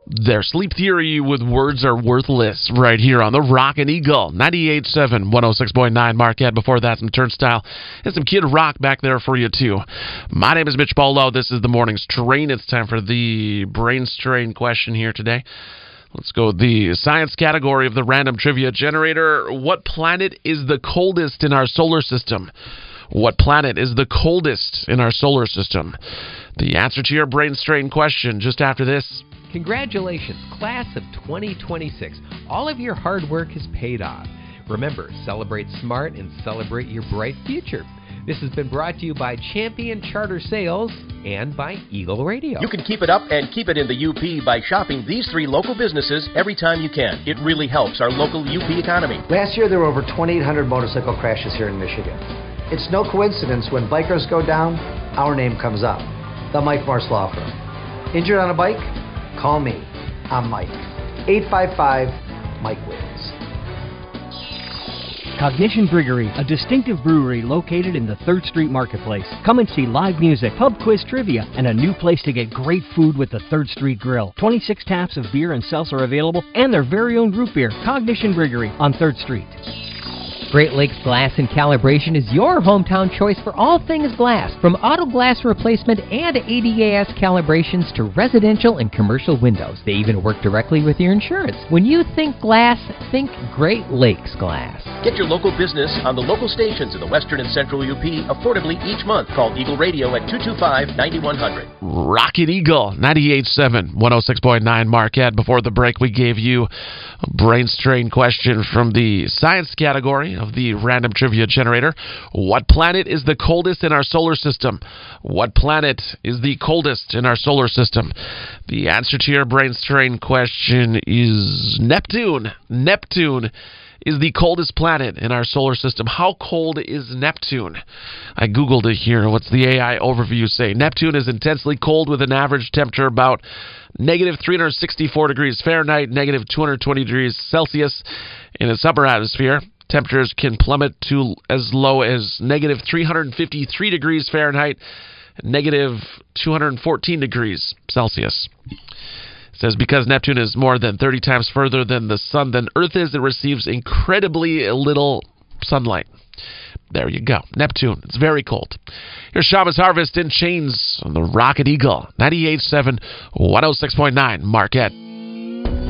Their sleep theory with words are worthless right here on the Rockin' Eagle. 98.7, 106.9 Marquette. Before that, some Turnstile and some Kid Rock back there for you, too. My name is Mitch Bolo. This is the morning's train. It's time for the brain strain question here today. Let's go with the science category of the random trivia generator. What planet is the coldest in our solar system? What planet is the coldest in our solar system? The answer to your brain strain question just after this. Congratulations, class of 2026. All of your hard work has paid off. Remember, celebrate smart and celebrate your bright future. This has been brought to you by Champion Charter Sales and by Eagle Radio. You can keep it up and keep it in the UP by shopping these 3 local businesses every time you can. It really helps our local UP economy. Last year, there were over 2,800 motorcycle crashes here in Michigan. It's no coincidence when bikers go down, our name comes up. The Mike Morse Law Firm. Injured on a bike? Call me. I'm Mike. 855-MIKE-WINS. Cognition Briggery, a distinctive brewery located in the 3rd Street Marketplace. Come and see live music, pub quiz trivia, and a new place to get great food with the 3rd Street Grill. 26 taps of beer and seltzer available, and their very own root beer. Cognition Briggery on 3rd Street. Great Lakes Glass and Calibration is your hometown choice for all things glass, from auto glass replacement and ADAS calibrations to residential and commercial windows. They even work directly with your insurance. When you think glass, think Great Lakes Glass. Get your local business on the local stations in the Western and Central UP affordably each month. Call Eagle Radio at 225-9100. Rocket Eagle, 98.7, 106.9 Marquette. Before the break, we gave you a brain strain question from the science category of the random trivia generator. What planet is the coldest in our solar system? What planet is the coldest in our solar system? The answer to your brain strain question is Neptune. Neptune is the coldest planet in our solar system. How cold is Neptune? I Googled it here. What's the AI overview say? Neptune is intensely cold with an average temperature about negative 364 degrees Fahrenheit, negative 220 degrees Celsius in its upper atmosphere. Temperatures can plummet to as low as negative 353 degrees Fahrenheit, negative 214 degrees Celsius. It says because Neptune is more than 30 times further than the sun than Earth is, it receives incredibly little sunlight. There you go. Neptune. It's very cold. Here's Shabbos Harvest in Chains on the Rocket Eagle. 98.7, 106.9 Marquette.